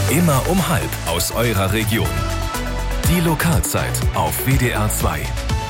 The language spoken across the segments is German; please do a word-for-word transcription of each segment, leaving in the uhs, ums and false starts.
Immer um halb aus eurer Region. Die Lokalzeit auf W D R zwei.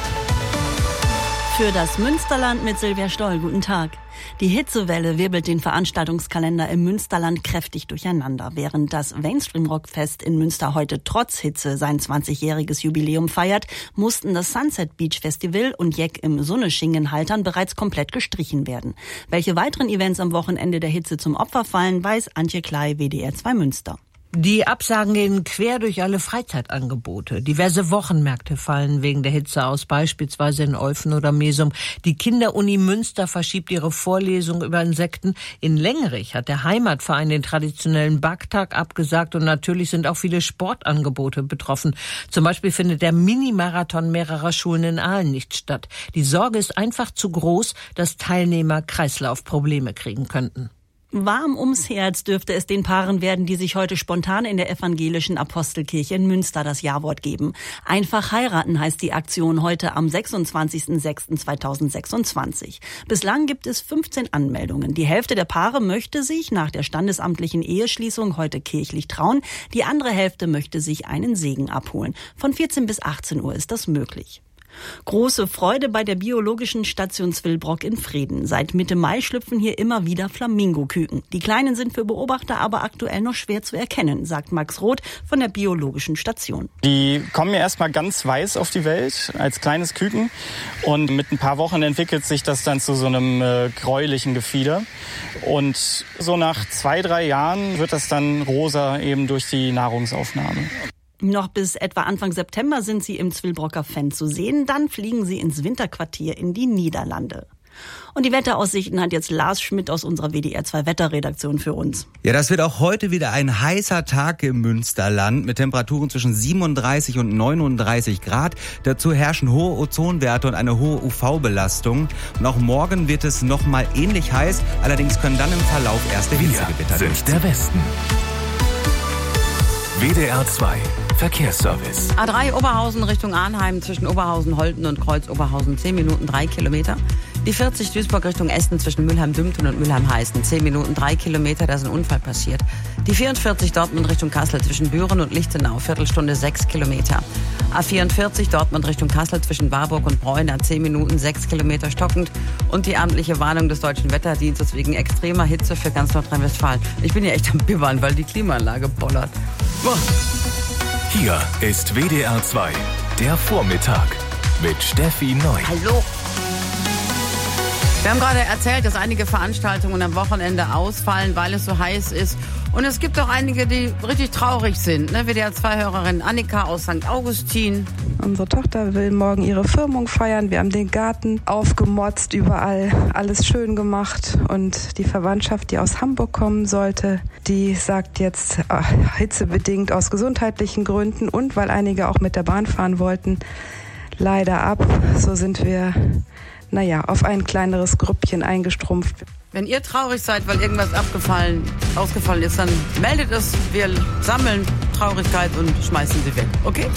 Für das Münsterland mit Silvia Stoll. Guten Tag. Die Hitzewelle wirbelt den Veranstaltungskalender im Münsterland kräftig durcheinander. Während das Mainstream-Rockfest in Münster heute trotz Hitze sein zwanzigjähriges Jubiläum feiert, mussten das Sunset Beach Festival und Jeck im Sonneschingenhaltern bereits komplett gestrichen werden. Welche weiteren Events am Wochenende der Hitze zum Opfer fallen, weiß Antje Klei, W D R zwei Münster. Die Absagen gehen quer durch alle Freizeitangebote. Diverse Wochenmärkte fallen wegen der Hitze aus, beispielsweise in Olfen oder Mesum. Die Kinderuni Münster verschiebt ihre Vorlesung über Insekten. In Lengerich hat der Heimatverein den traditionellen Backtag abgesagt und natürlich sind auch viele Sportangebote betroffen. Zum Beispiel findet der Mini-Marathon mehrerer Schulen in Aalen nicht statt. Die Sorge ist einfach zu groß, dass Teilnehmer Kreislaufprobleme kriegen könnten. Warm ums Herz dürfte es den Paaren werden, die sich heute spontan in der evangelischen Apostelkirche in Münster das Ja-Wort geben. Einfach heiraten heißt die Aktion heute am sechsundzwanzigsten sechsten zweitausendsechsundzwanzig. Bislang gibt es fünfzehn Anmeldungen. Die Hälfte der Paare möchte sich nach der standesamtlichen Eheschließung heute kirchlich trauen. Die andere Hälfte möchte sich einen Segen abholen. Von vierzehn bis achtzehn Uhr ist das möglich. Große Freude bei der biologischen Station Zwillbrock in Vreden. Seit Mitte Mai schlüpfen hier immer wieder Flamingoküken. Die Kleinen sind für Beobachter aber aktuell noch schwer zu erkennen, sagt Max Roth von der biologischen Station. Die kommen ja erstmal ganz weiß auf die Welt, als kleines Küken. Und mit ein paar Wochen entwickelt sich das dann zu so einem äh, gräulichen Gefieder. Und so nach zwei, drei Jahren wird das dann rosa eben durch die Nahrungsaufnahme. Noch bis etwa Anfang September sind sie im Zwillbrocker Fen zu sehen. Dann fliegen sie ins Winterquartier in die Niederlande. Und die Wetteraussichten hat jetzt Lars Schmidt aus unserer W D R zwei Wetterredaktion für uns. Ja, das wird auch heute wieder ein heißer Tag im Münsterland mit Temperaturen zwischen siebenunddreißig und neununddreißig Grad. Dazu herrschen hohe Ozonwerte und eine hohe U V-Belastung. Und auch morgen wird es nochmal ähnlich heiß. Allerdings können dann im Verlauf erste Hitzegewitter sind durchziehen. Der Westen. W D R zwei Verkehrsservice. A drei Oberhausen Richtung Arnheim zwischen Oberhausen, Holten und Kreuz Oberhausen zehn Minuten drei Kilometer. Die vierzig Duisburg Richtung Essen zwischen Mülheim-Dümten und Mülheim-Heißen zehn Minuten drei Kilometer, da ist ein Unfall passiert. Die vierundvierzig Dortmund Richtung Kassel zwischen Büren und Lichtenau Viertelstunde sechs Kilometer. A vierundvierzig Dortmund Richtung Kassel zwischen Warburg und Bräuner zehn Minuten sechs Kilometer stockend. Und die amtliche Warnung des Deutschen Wetterdienstes wegen extremer Hitze für ganz Nordrhein-Westfalen. Ich bin ja echt am Bibbern, weil die Klimaanlage bollert. Boah. Hier ist W D R zwei, der Vormittag mit Steffi Neu. Hallo. Wir haben gerade erzählt, dass einige Veranstaltungen am Wochenende ausfallen, weil es so heiß ist. Und es gibt auch einige, die richtig traurig sind. Ne? W D R zwei-Hörerin Annika aus Sankt Augustin. Unsere Tochter will morgen ihre Firmung feiern. Wir haben den Garten aufgemotzt, überall alles schön gemacht. Und die Verwandtschaft, die aus Hamburg kommen sollte, die sagt jetzt ach, hitzebedingt aus gesundheitlichen Gründen und weil einige auch mit der Bahn fahren wollten, leider ab. So sind wir, naja, auf ein kleineres Grüppchen eingestrumpft. Wenn ihr traurig seid, weil irgendwas abgefallen, ausgefallen ist, dann meldet es. Wir sammeln Traurigkeit und schmeißen sie weg. Okay?